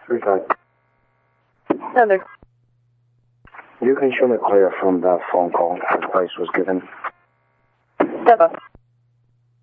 Okay. Heather. You can show me clear from that phone call. The price was given. Deborah.